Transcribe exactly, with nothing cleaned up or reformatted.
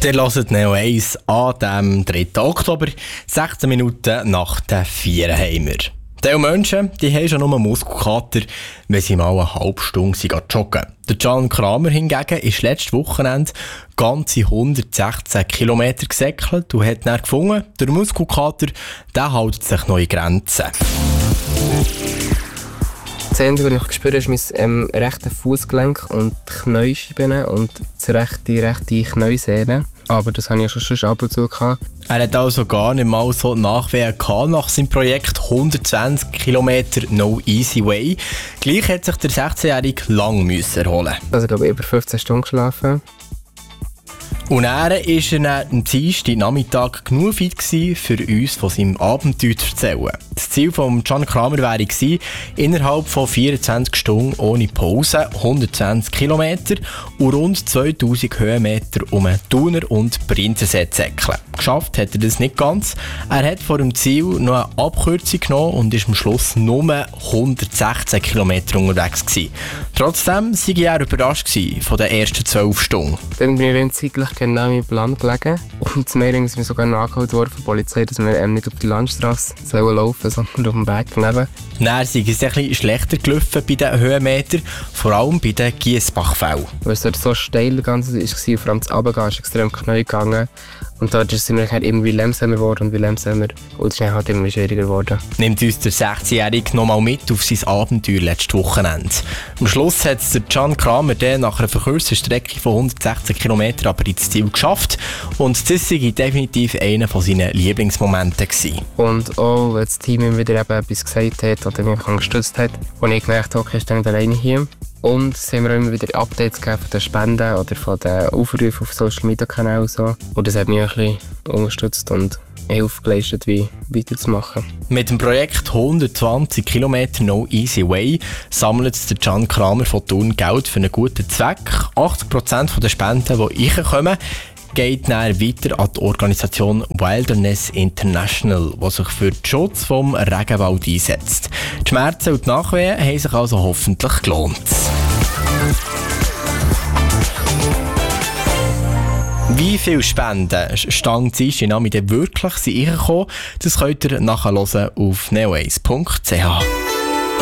Ihr hört Neo eins an dem dritten Oktober, sechzehn Minuten nach der vier haben wir. Die Menschen die haben schon nur Muskelkater, wenn sie mal eine halbe Stunde joggen. Der Can Kramer hingegen ist letztes Wochenende ganze hundertsechzehn Kilometer gesäckelt und hat dann gefunden, der Muskelkater der hält sich noch in Grenzen. Das Einzige, was ich gespürt habe, ist mein ähm, rechtes Fußgelenk und die Kniescheiben und die rechte, rechte Kniesehne. Aber das habe ich ja schon, schon ab und zu gehabt. Er hat also gar nicht mal so Nachwehen gehabt nach seinem Projekt hundertzwanzig Kilometer No Easy Way. Gleich hat sich der sechzehnjährige lang müssen erholen. Also ich glaube, über fünfzehn Stunden geschlafen. Und er ist er am Dienstag Nachmittag genug fit gewesen, für uns von seinem Abenteuer zu erzählen. Das Ziel von Can Kramer wäre gewesen, innerhalb von vierundzwanzig Stunden ohne Pause hundertzwanzig Kilometer und rund zweitausend Höhenmeter um den Thuner und Prinzensee zu säckeln. Geschafft hat er das nicht ganz. Er hat vor dem Ziel noch eine Abkürzung genommen und ist am Schluss nur hundertsechzehn Kilometer unterwegs gewesen. Trotzdem war er überrascht von den ersten zwölf Stunden. Dann bin ich zeitlich genau in meinem Plan gelegen. Und zum Mehreren ist mir sogar noch angeholt worden von der Polizei, dass wir ähm, nicht auf die Landstrasse sollen laufen, sondern auf dem Weg daneben. Dann sind es etwas schlechter gelaufen bei den Höhenmetern, vor allem bei den Giessbachfällen. Weil es dort so steil das Ganze war, vor allem das Runtergehen ist extrem Knie gegangen. Und dort ist es halt irgendwie langsamer geworden und wie langsamer. Und es ist halt immer schwieriger geworden. Nimmt uns der sechzehnjährige noch mal mit auf sein Abenteuer letztes Wochenende. Am Schluss hat es der Can Kramer dann nach einer verkürzten Strecke von hundertsechzehn Kilometern aber ins Ziel geschafft. Und das war definitiv einer seiner Lieblingsmomente gewesen. Und auch, wenn das Team ihm wieder eben etwas gesagt hat oder mich unterstützt hat, wo ich gemerkt habe, okay, ich stehe alleine hier. Und es haben wir auch immer wieder Updates gegeben von den Spenden oder von den Aufrufen auf Social Media Kanälen. So. Und das hat mich ein bisschen unterstützt und Hilfe geleistet, wie weiterzumachen. Mit dem Projekt hundertzwanzig Kilometer No Easy Way sammelt der Can Kramer von Thun Geld für einen guten Zweck. achtzig Prozent der Spenden, die reinkommen, geht dann weiter an die Organisation Wilderness International, die sich für den Schutz vom Regenwald einsetzt. Die Schmerzen und die Nachwehen haben sich also hoffentlich gelohnt. Wie viele Spenden Stand Dienstag Nachmittag wirklich sind reingekommen, das könnt ihr nachhören auf neo eins punkt c h.